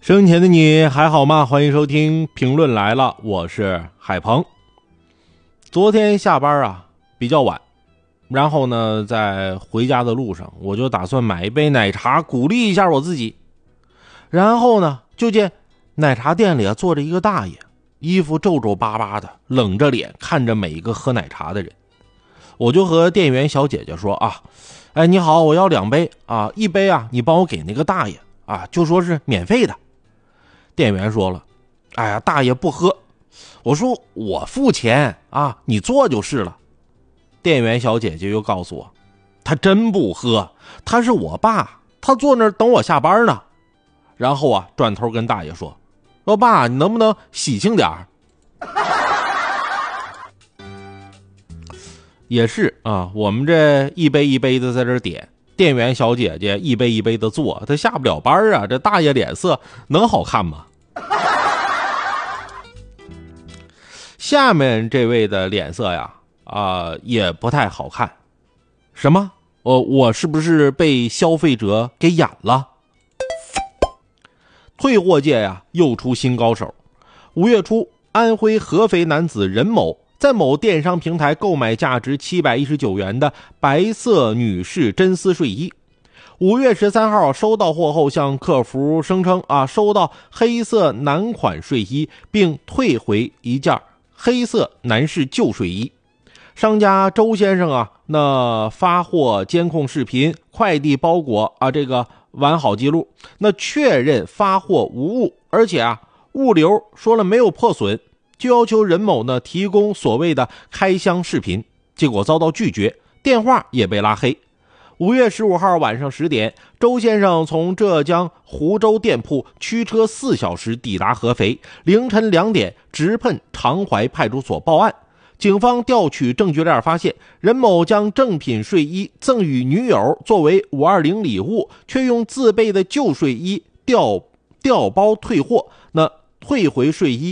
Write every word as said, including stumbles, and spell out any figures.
生前的你还好吗？欢迎收听评论来了，我是海鹏。昨天下班啊比较晚，然后呢在回家的路上，我就打算买一杯奶茶鼓励一下我自己。然后呢就见奶茶店里啊坐着一个大爷，衣服皱皱巴巴的，冷着脸看着每一个喝奶茶的人。我就和店员小姐姐说啊，哎你好，我要两杯啊，一杯啊你帮我给那个大爷啊，就说是免费的。店员说了，哎呀大爷不喝。我说我付钱啊，你做就是了。店员小姐姐又告诉我，他真不喝，他是我爸，他坐那儿等我下班呢。然后啊转头跟大爷说，说爸你能不能喜庆点儿。也是啊，我们这一杯一杯的在这点，店员小姐姐一杯一杯的做，她下不了班啊，这大爷脸色能好看吗？下面这位的脸色呀啊、呃、也不太好看。什么？我我是不是被消费者给演了？退货界呀又出新高手。五月初，安徽合肥男子任某在某电商平台购买价值七百一十九元的白色女士真丝睡衣。五月十三号收到货后，向客服声称啊收到黑色男款睡衣，并退回一件黑色男士旧睡衣。商家周先生啊，那发货监控视频、快递包裹啊，这个完好记录，那确认发货无误，而且啊物流说了没有破损，就要求任某呢提供所谓的开箱视频，结果遭到拒绝，电话也被拉黑。五月十五号晚上十点，周先生从浙江湖州店铺驱车四小时抵达合肥，凌晨两点直奔长淮派出所报案。警方调取证据链发现，任某将正品睡衣赠与女友作为五二零礼物，却用自备的旧睡衣调调包退货，那退回睡衣